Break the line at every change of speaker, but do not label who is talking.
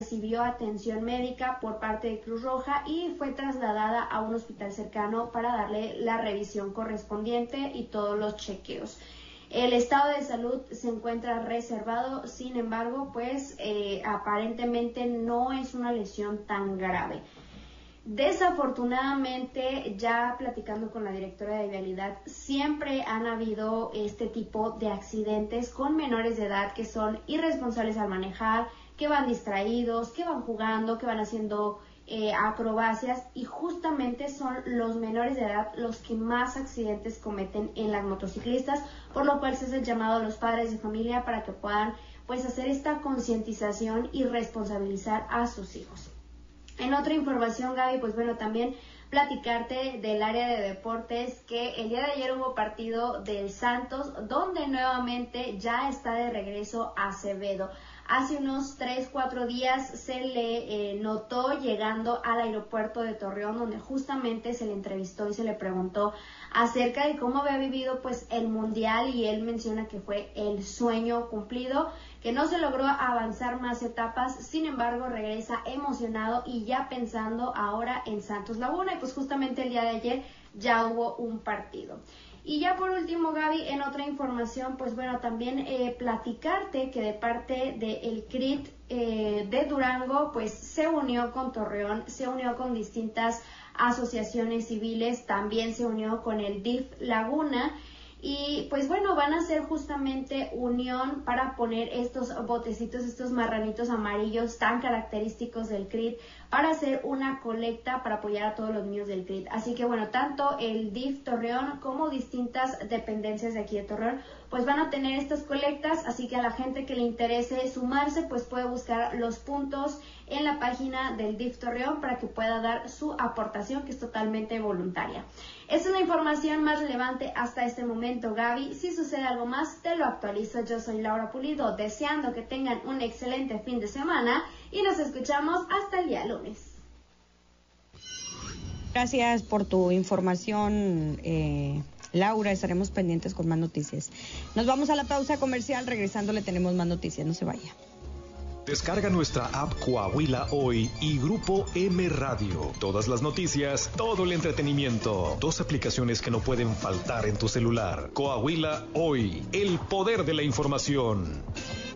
recibió atención médica por parte de Cruz Roja y fue trasladada a un hospital cercano para darle la revisión correspondiente y todos los chequeos. El estado de salud se encuentra reservado, sin embargo, pues aparentemente no es una lesión tan grave. Desafortunadamente, ya platicando con la directora de Vialidad, siempre han habido este tipo de accidentes con menores de edad que son irresponsables al manejar, que van distraídos, que van jugando, que van haciendo acrobacias, y justamente son los menores de edad los que más accidentes cometen en las motociclistas, por lo cual se hace el llamado a los padres de familia para que puedan pues hacer esta concientización y responsabilizar a sus hijos. En otra información, Gaby, pues bueno, también platicarte del área de deportes, que el día de ayer hubo partido del Santos, donde nuevamente ya está de regreso Acevedo. Hace unos 3-4 días se le notó llegando al aeropuerto de Torreón, donde justamente se le entrevistó y se le preguntó acerca de cómo había vivido pues el Mundial, y él menciona que fue el sueño cumplido, que no se logró avanzar más etapas, sin embargo regresa emocionado y ya pensando ahora en Santos Laguna, y pues justamente el día de ayer ya hubo un partido. Y ya por último, Gaby, en otra información, pues bueno, también platicarte que de parte del CRIT de Durango, pues se unió con Torreón, se unió con distintas asociaciones civiles, también se unió con el DIF Laguna, y pues bueno, van a hacer justamente unión para poner estos botecitos, estos marranitos amarillos tan característicos del CRIT, para hacer una colecta para apoyar a todos los niños del CRIT. Así que bueno, tanto el DIF Torreón como distintas dependencias de aquí de Torreón pues van a tener estas colectas, así que a la gente que le interese sumarse pues puede buscar los puntos en la página del DIF Torreón para que pueda dar su aportación, que es totalmente voluntaria. Es una información más relevante hasta este momento, Gaby. Si sucede algo más, te lo actualizo. Yo soy Laura Pulido, deseando que tengan un excelente fin de semana y nos escuchamos hasta el día lunes.
Gracias por tu información, Laura. Estaremos pendientes con más noticias. Nos vamos a la pausa comercial. Regresando le tenemos más noticias. No se vaya.
Descarga nuestra app Coahuila Hoy y Grupo M Radio. Todas las noticias, todo el entretenimiento. 2 aplicaciones que no pueden faltar en tu celular. Coahuila Hoy, el poder de la información.